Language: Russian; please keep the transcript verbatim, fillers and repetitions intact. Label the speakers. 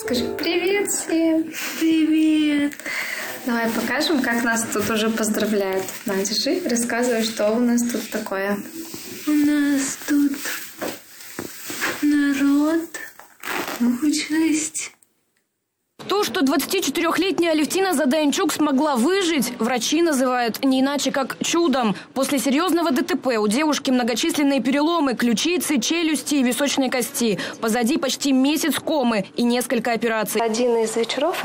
Speaker 1: Скажи привет всем.
Speaker 2: Привет.
Speaker 1: Давай покажем, как нас тут уже поздравляют. На, держи, рассказывай, что у нас тут такое.
Speaker 2: У нас тут народ, участь.
Speaker 3: То, что двадцатичетырёхлетняя Алевтина Задаянчук смогла выжить, врачи называют не иначе как чудом. После серьезного ДТП у девушки многочисленные переломы ключицы, челюсти и височной кости. Позади почти месяц комы и несколько операций.
Speaker 4: Один из вечеров